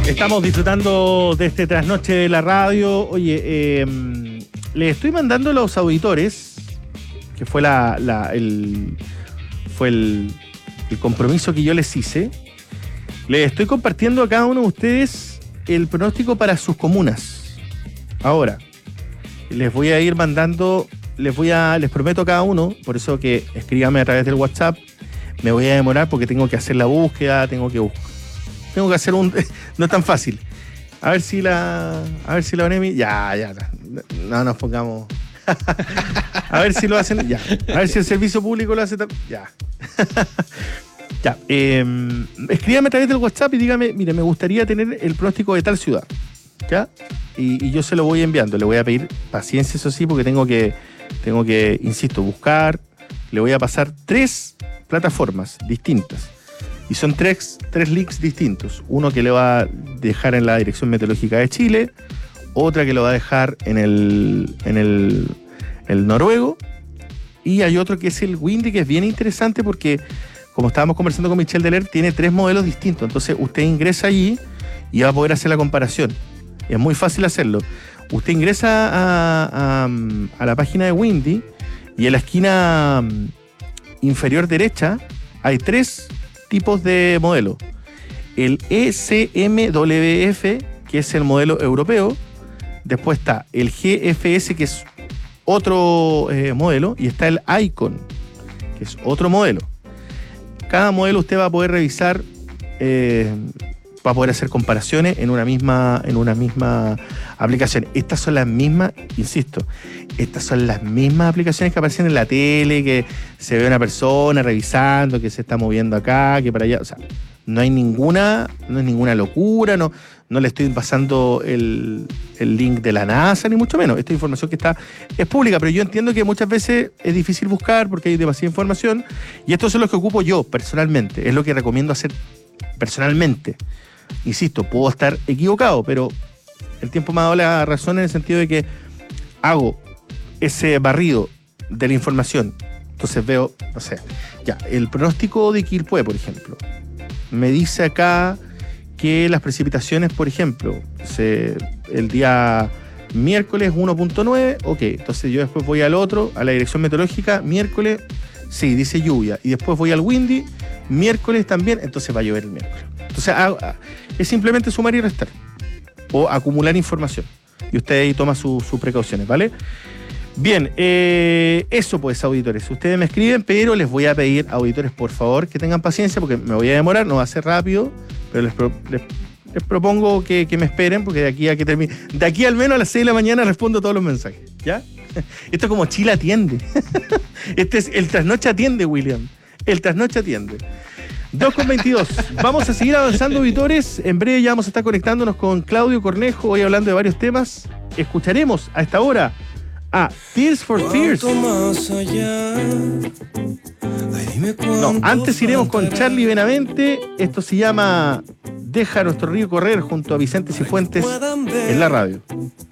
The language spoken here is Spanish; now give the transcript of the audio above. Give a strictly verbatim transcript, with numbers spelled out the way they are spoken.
Estamos disfrutando de este trasnoche de la radio. Oye, eh, le estoy mandando a los auditores, que fue la, la el fue el, el compromiso que yo les hice. Les estoy compartiendo a cada uno de ustedes el pronóstico para sus comunas. Ahora, les voy a ir mandando, les voy a, les prometo a cada uno, por eso que escríbame a través del WhatsApp. Me voy a demorar porque tengo que hacer la búsqueda, tengo que buscar. Tengo que hacer un... No es tan fácil. A ver si la... A ver si la ONEMI... Ya, ya. No nos pongamos... A ver si lo hacen... Ya. A ver si el servicio público lo hace... Ya. Ya. Eh, escríbame a través del WhatsApp y dígame, mire, me gustaría tener el pronóstico de tal ciudad. ¿Ya? Y, y yo se lo voy enviando. Le voy a pedir paciencia, eso sí, porque tengo que... Tengo que, insisto, buscar. Le voy a pasar tres plataformas distintas. Y son tres, tres links distintos. Uno que le va a dejar en la Dirección Meteorológica de Chile, otra que lo va a dejar en el, en el, el noruego, y hay otro que es el Windy, que es bien interesante porque, como estábamos conversando con Michelle Deler, tiene tres modelos distintos. Entonces usted ingresa allí y va a poder hacer la comparación. Es muy fácil hacerlo. Usted ingresa a, a, a la página de Windy y en la esquina inferior derecha hay tres tipos de modelo. El E C M W F, que es el modelo europeo. Después está el G F S, que es otro eh, modelo. Y está el Icon, que es otro modelo. Cada modelo usted va a poder revisar, eh, va a poder hacer comparaciones en una misma, en una misma aplicación. Estas son las mismas, insisto, estas son las mismas aplicaciones que aparecen en la tele, que se ve una persona revisando, que se está moviendo acá, que para allá. O sea, no hay ninguna, no es ninguna locura, no, no le estoy pasando el, el link de la NASA, ni mucho menos. Esta información que está es pública, pero yo entiendo que muchas veces es difícil buscar porque hay demasiada información, y estos son los que ocupo yo personalmente, es lo que recomiendo hacer personalmente. Insisto, puedo estar equivocado, pero el tiempo me ha dado la razón en el sentido de que hago ese barrido de la información. Entonces veo, no sé, ya, el pronóstico de Quilpué, por ejemplo, me dice acá que las precipitaciones, por ejemplo, se, el día miércoles uno punto nueve, ok, entonces yo después voy al otro, a la Dirección Meteorológica, miércoles, sí, dice lluvia, y después voy al Windy, miércoles también, entonces va a llover el miércoles. Entonces es simplemente sumar y restar o acumular información, y usted ahí toma sus su precauciones, ¿vale? Bien, eh, eso pues, auditores, ustedes me escriben, pero les voy a pedir, auditores, por favor, que tengan paciencia porque me voy a demorar, no va a ser rápido, pero les, pro, les, les propongo que, que me esperen, porque de aquí a que termine, de aquí al menos a las seis de la mañana respondo todos los mensajes, ¿ya? Esto es como Chile atiende. Este es el Trasnoche atiende, William. El Trasnoche atiende. dos con veintidós. Vamos a seguir avanzando, auditores. En breve ya vamos a estar conectándonos con Claudio Cornejo, hoy hablando de varios temas. Escucharemos a esta hora a Tears for Fears. No, antes iremos con Charlie Benavente. Esto se llama Deja nuestro río correr, junto a Vicente Cifuentes en la radio.